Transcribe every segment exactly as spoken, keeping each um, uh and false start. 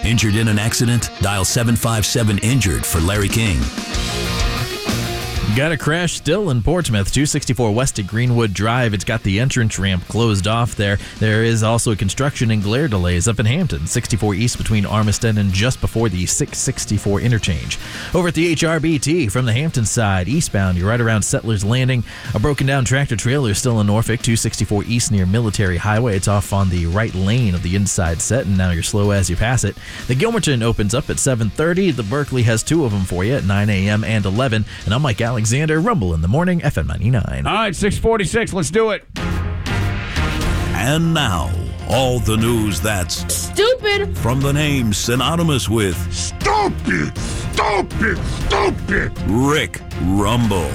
Injured in an accident? Dial seven five seven injured for Larry King. Got a crash still in Portsmouth, two sixty-four west at Greenwood Drive. It's got the entrance ramp closed off there. There is also construction and glare delays up in Hampton, sixty-four east between Armistead and just before the six sixty-four interchange. Over at the H R B T from the Hampton side, eastbound, you're right around Settlers Landing. A broken down tractor trailer is still in Norfolk, two sixty-four east near Military Highway. It's off on the right lane of the inside set, and now you're slow as you pass it. The Gilmerton opens up at seven thirty. The Berkeley has two of them for you at nine a.m. and eleven. And I'm Mike Alexander. Alexander, Rumble in the Morning, F M ninety-nine. All right, six forty-six, let's do it. And now, all the news that's stupid from the name synonymous with stupid, stupid, stupid. Rick Rumble.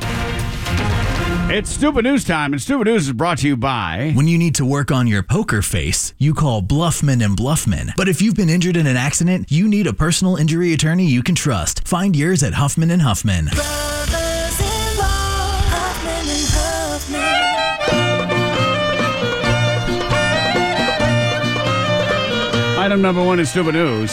It's Stupid News time, and Stupid News is brought to you by... When you need to work on your poker face, you call Bluffman and Bluffman. But if you've been injured in an accident, you need a personal injury attorney you can trust. Find yours at Huffman and Huffman. Brothers in law, Huffman and Huffman. Item number one in Stupid News.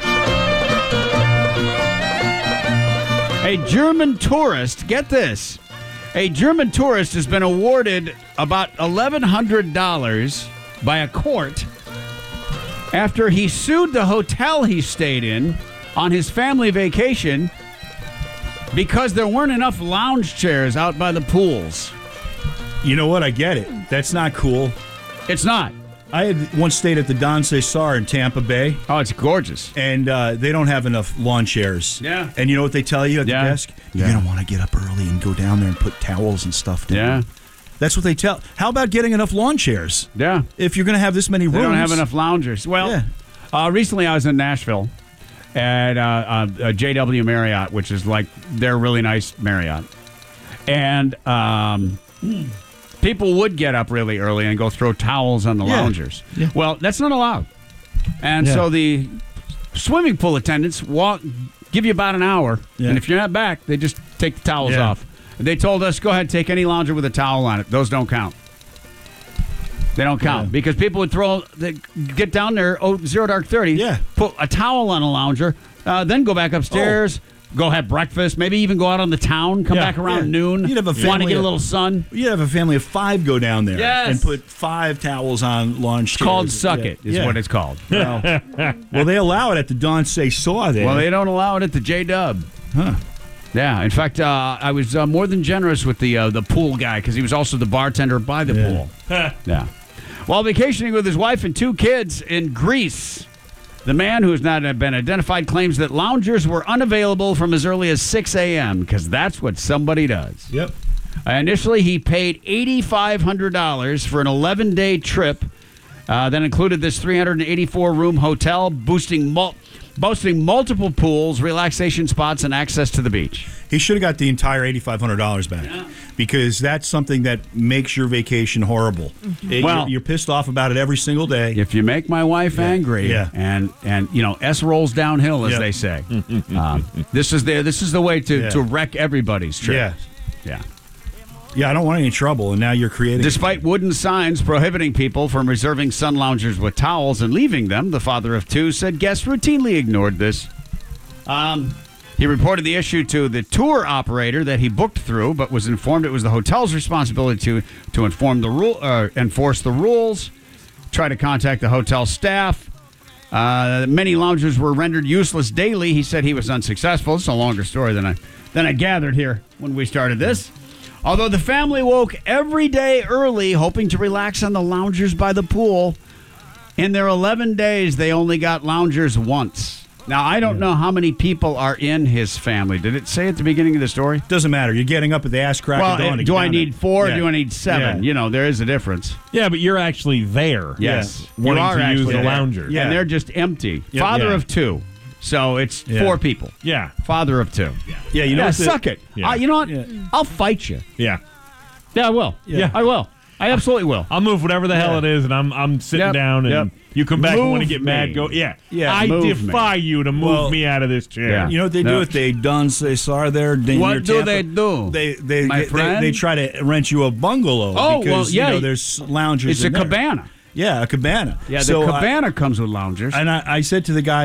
A German tourist, get this, a German tourist has been awarded about eleven hundred dollars by a court after he sued the hotel he stayed in on his family vacation because there weren't enough lounge chairs out by the pools. You know what? I get it. That's not cool. It's not. I had once stayed at the Don Cesar in Tampa Bay. Oh, it's gorgeous. And uh, they don't have enough lawn chairs. Yeah. And you know what they tell you at Yeah. the desk? You're Yeah. going to want to get up early and go down there and put towels and stuff down. Yeah. That's what they tell. How about getting enough lawn chairs? Yeah. If you're going to have this many rooms. They don't have enough loungers. Well, Yeah. uh, recently I was in Nashville at uh, uh, J W Marriott, which is like their really nice Marriott. And um, people would get up really early and go throw towels on the Yeah. loungers. Yeah. Well, that's not allowed. And Yeah. so the swimming pool attendants walk, give you about an hour. Yeah. And if you're not back, they just take the towels Yeah. off. They told us, go ahead, take any lounger with a towel on it. Those don't count. They don't count Yeah. because people would throw, they get down there, oh, zero dark thirty, Yeah. put a towel on a lounger, uh, then go back upstairs, go have breakfast, maybe even go out on the town, come Yeah. back around Yeah. noon. You'd have a want to family get a of- little sun. You'd have a family of five go down there Yes. and put five towels on lawn chairs. It's called Suck Yeah. It, is Yeah. what it's called. Well, well, they allow it at the Don Cesar there. Well, they don't allow it at the J-Dub. Huh. Yeah, in fact, uh, I was uh, more than generous with the uh, the pool guy because he was also the bartender by the Yeah. pool. Yeah. While vacationing with his wife and two kids in Greece, the man who has not been identified claims that loungers were unavailable from as early as six a.m. because that's what somebody does. Yep. Uh, initially, he paid eight thousand five hundred dollars for an eleven-day trip uh, that included this three hundred eighty-four room hotel, boosting mul- boasting multiple pools, relaxation spots, and access to the beach. He should have got the entire eight thousand five hundred dollars back because that's something that makes your vacation horrible. It- Well- you're, you're pissed off about it every single day. If you make my wife Yeah. angry, Yeah. and and you know S rolls downhill, as Yep. they say, um, this is the this is the way to, Yeah. to wreck everybody's trip. Yeah. Yeah. Yeah, I don't want any trouble, and now you're creating... Despite wooden signs prohibiting people from reserving sun loungers with towels and leaving them, the father of two said guests routinely ignored this. Um, he reported the issue to the tour operator that he booked through, but was informed it was the hotel's responsibility to to inform the rule, uh, enforce the rules. Try to contact the hotel staff. Uh, many loungers were rendered useless daily. He said he was unsuccessful. It's a longer story than I than I gathered here when we started this. Although the family woke every day early, hoping to relax on the loungers by the pool, in their eleven days, they only got loungers once. Now, I don't know how many people are in his family. Did it say at the beginning of the story? Doesn't matter. You're getting up at the ass crack Well, of dawn to do get I down need there. four Yeah. or do I need seven? Yeah. You know, there is a difference. Yeah, but you're actually there. Yes. Yeah. Wanting you are to use actually the there. lounger. Yeah. And they're just empty. Yep. Father Yeah. of two. So it's Yeah. four people. Yeah. Father of two. Yeah, you know Yeah, what the- suck it. Yeah. Uh, you know what? Yeah. I'll fight you. Yeah. Yeah, I will. Yeah. I will. I absolutely will. I'll move whatever the hell Yeah. it is, and I'm I'm sitting Yep. down, and Yep. you come back and want to Move get mad. me. Go, yeah, Yeah, I move defy you to move Well, me out of this chair. Yeah. You know what they No. do if they Don Cesar there? Near What do Tampa? they do, They they, my they, friend? they try to rent you a bungalow. Oh, because, well, yeah. You know, there's loungers. It's a in there. cabana. Yeah, a cabana. Yeah, the So I- cabana comes with loungers. and I, I said to the guy,